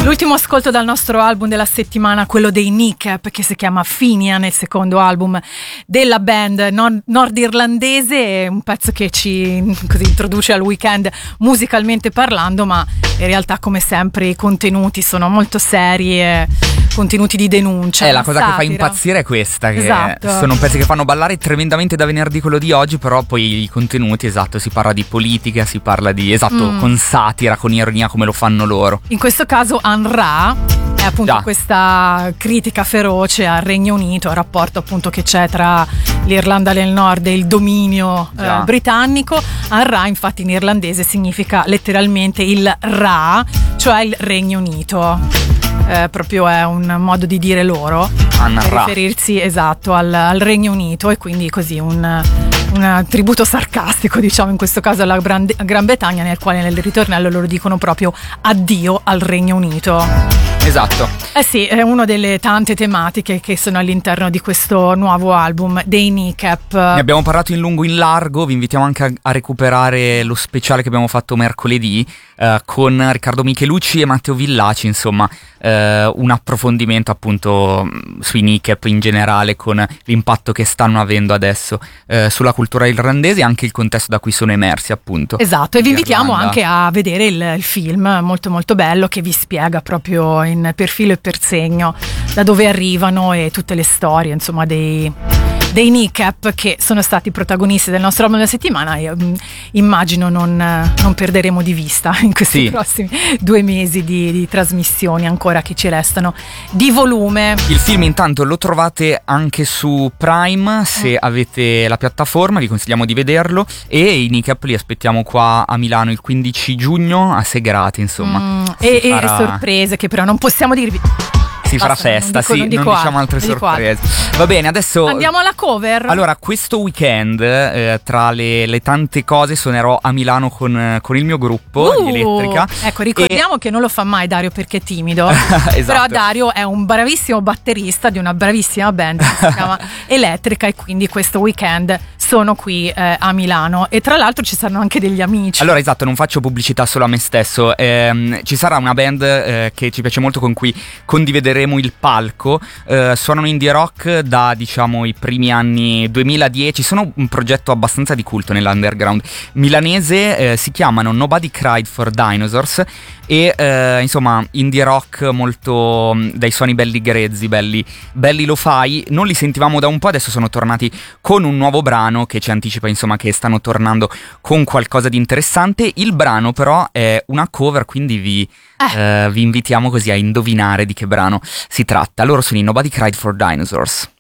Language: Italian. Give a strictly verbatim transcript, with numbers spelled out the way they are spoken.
L'ultimo ascolto dal nostro album della settimana, quello dei Kneecap, che si chiama Finian, il secondo album della band nord- nordirlandese, un pezzo che ci così introduce al weekend musicalmente parlando, ma in realtà come sempre i contenuti sono molto seri e contenuti di denuncia. Eh, la cosa satira. che fa impazzire è questa, che esatto. sono pezzi che fanno ballare tremendamente da venerdì quello di oggi, però poi i contenuti, esatto, si parla di politica, si parla di, esatto, Mm. con satira, con ironia come lo fanno loro. In questo caso An-Ra è appunto Già. questa critica feroce al Regno Unito, al rapporto appunto che c'è tra l'Irlanda del Nord e il dominio Già. eh, britannico. An-Ra infatti in irlandese significa letteralmente il Ra, cioè il Regno Unito. Eh, proprio è un modo di dire loro per An-Ra. riferirsi esatto al, al Regno Unito, e quindi così un, un tributo sarcastico, diciamo in questo caso alla Gran, Gran Bretagna, nel quale nel ritornello loro dicono proprio addio al Regno Unito. Esatto. Eh sì, è una delle tante tematiche che sono all'interno di questo nuovo album dei Kneecap. Ne abbiamo parlato in lungo e in largo, vi invitiamo anche a, a recuperare lo speciale che abbiamo fatto mercoledì eh, con Riccardo Michelucci e Matteo Villaci, insomma eh, un approfondimento appunto mh, sui Kneecap in generale, con l'impatto che stanno avendo adesso eh, sulla cultura irlandese e anche il contesto da cui sono emersi appunto. Esatto, e vi invitiamo Irlanda. anche a vedere il, il film molto molto bello che vi spiega proprio in per filo e per segno da dove arrivano e tutte le storie insomma dei, dei Kneecap, che sono stati protagonisti del nostro album della settimana e um, immagino non, non perderemo di vista in questi Sì. prossimi due mesi di, di trasmissioni ancora che ci restano di volume. Il film intanto lo trovate anche su Prime, se avete la piattaforma vi consigliamo di vederlo, e i Kneecap li aspettiamo qua a Milano il quindici giugno a Segrate, insomma. Mm, Si e, e farà- sorprese che però non possiamo dirvi. Si farà Basta, non festa, dico- sì, non non, dico diciamo altro, altre non dico sorprese. Va bene, adesso Andiamo alla cover. allora, questo weekend, eh, tra le, le tante cose, suonerò a Milano con, eh, con il mio gruppo Uh, di Elettrica. Ecco, ricordiamo che non lo fa mai Dario perché è timido. Esatto. Però Dario è un bravissimo batterista di una bravissima band che si chiama Elettrica, e quindi questo weekend sono qui eh, a Milano, e tra l'altro ci saranno anche degli amici. Allora, esatto, non faccio pubblicità solo a me stesso. Ehm, ci sarà una band eh, che ci piace molto, con cui condivideremo il palco. Eh, suonano indie rock da, diciamo, i primi anni duemiladieci. Sono un progetto abbastanza di culto nell'underground milanese. Eh, si chiamano Nobody Cried for Dinosaurs. E eh, insomma, indie rock molto mh, dai suoni belli grezzi, belli, belli lo-fi. Non li sentivamo da un po', adesso sono tornati con un nuovo brano che ci anticipa, insomma, che stanno tornando con qualcosa di interessante. Il brano però è una cover, quindi vi, Eh. eh, vi invitiamo così a indovinare di che brano si tratta. Loro sono i Nobody Cried for Dinosaurs.